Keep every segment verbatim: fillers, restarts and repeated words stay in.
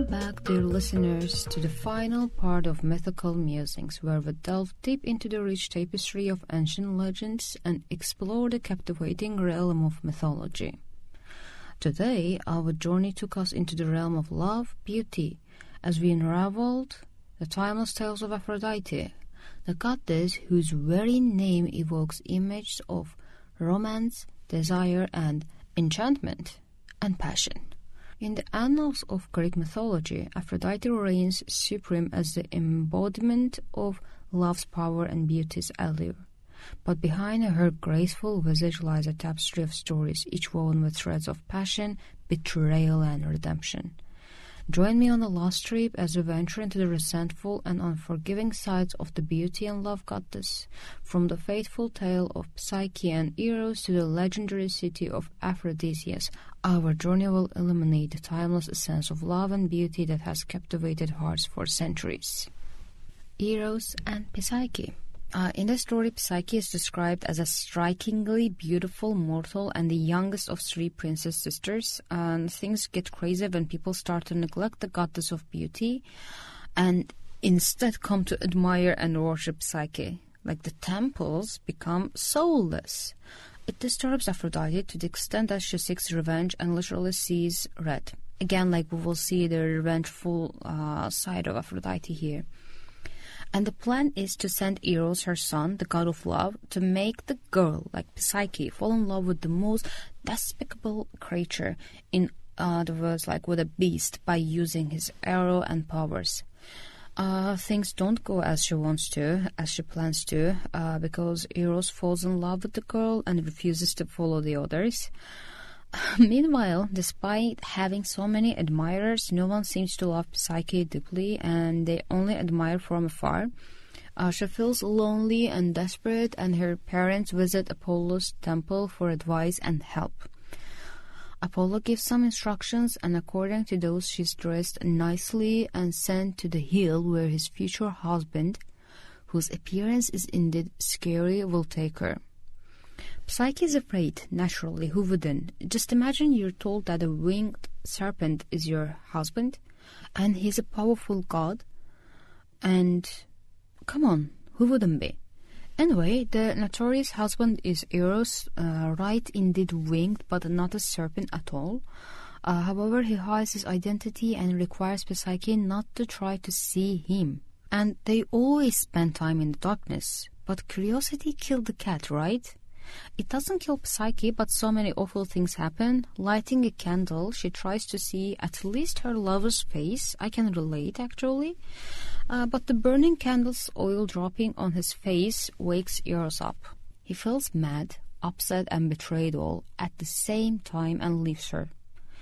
Back, dear listeners, to the final part of Mythical Musings, where we delve deep into the rich tapestry of ancient legends and explore the captivating realm of mythology. Today, our journey took us into the realm of love, beauty, as we unraveled the timeless tales of Aphrodite, the goddess whose very name evokes images of romance, desire, and enchantment, and passion. In the annals of Greek mythology, Aphrodite reigns supreme as the embodiment of love's power and beauty's allure. But behind her graceful visage lies a tapestry of stories, each woven with threads of passion, betrayal, and redemption. Join me on a lost trip as we venture into the resentful and unforgiving sides of the beauty and love goddess, from the fateful tale of Psyche and Eros to the legendary city of Aphrodisias. Our journey will illuminate the timeless essence of love and beauty that has captivated hearts for centuries. Eros and Psyche. Uh, in the story, Psyche is described as a strikingly beautiful mortal and the youngest of three princess sisters. And things get crazy when people start to neglect the goddess of beauty and instead come to admire and worship Psyche. Like the temples become soulless. It disturbs Aphrodite to the extent that she seeks revenge and literally sees red. Again, like we will see the revengeful uh, side of Aphrodite here. And the plan is to send Eros, her son, the god of love, to make the girl, like Psyche, fall in love with the most despicable creature, in other words, like with a beast, by using his arrow and powers. Uh, things don't go as she wants to, as she plans to, uh, because Eros falls in love with the girl and refuses to follow the others. Meanwhile, despite having so many admirers, no one seems to love Psyche deeply, and they only admire from afar. Uh, she feels lonely and desperate, and her parents visit Apollo's temple for advice and help. Apollo gives some instructions, and according to those, she's dressed nicely and sent to the hill where his future husband, whose appearance is indeed scary, will take her. Psyche is afraid, naturally, who wouldn't? Just imagine you're told that a winged serpent is your husband, and he's a powerful god, and come on, who wouldn't be? Anyway, the notorious husband is Eros, uh, right indeed winged, but not a serpent at all. Uh, however, he hides his identity and requires Psyche not to try to see him. And they always spend time in the darkness. But curiosity killed the cat, right? It doesn't kill Psyche, but so many awful things happen. Lighting a candle, she tries to see at least her lover's face. I can relate, actually. Uh, but the burning candle's oil dropping on his face wakes Eros up. He feels mad, upset, and betrayed all at the same time and leaves her.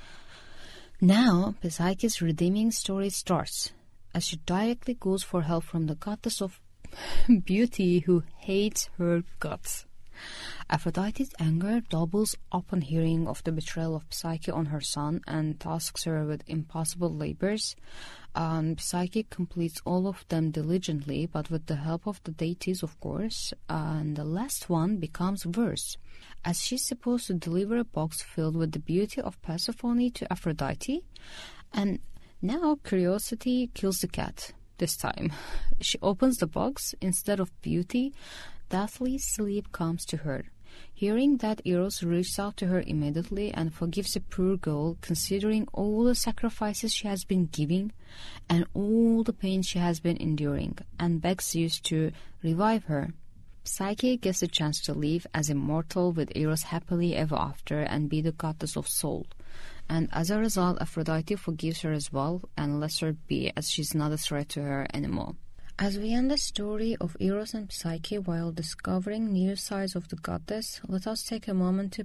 Now, Psyche's redeeming story starts, as she directly goes for help from the goddess of beauty who hates her guts. Aphrodite's anger doubles upon hearing of the betrayal of Psyche on her son and tasks her with impossible labors. Um, Psyche completes all of them diligently, but with the help of the deities, of course, and the last one becomes worse, as she's supposed to deliver a box filled with the beauty of Persephone to Aphrodite, and now curiosity kills the cat. This time, she opens the box. Instead of beauty, deathly sleep comes to her. Hearing that, Eros reaches out to her immediately and forgives the poor girl, considering all the sacrifices she has been giving and all the pain she has been enduring, and begs Zeus to revive her. Psyche gets a chance to live as immortal with Eros happily ever after and be the goddess of soul. And as a result, Aphrodite forgives her as well and lets her be, as she's not a threat to her anymore. As we end the story of Eros and Psyche while discovering new sides of the goddess, let us take a moment to